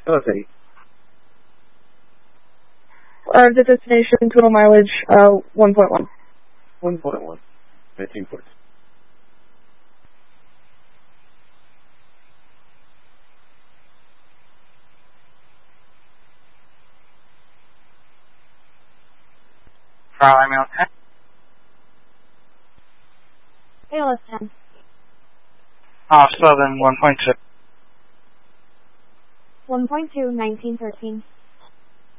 LS8. The destination total mileage, 1.1. 1.1. 19 points. Charlie Mail 10. ALS 10. Southern 1.2. 1.2, 1913.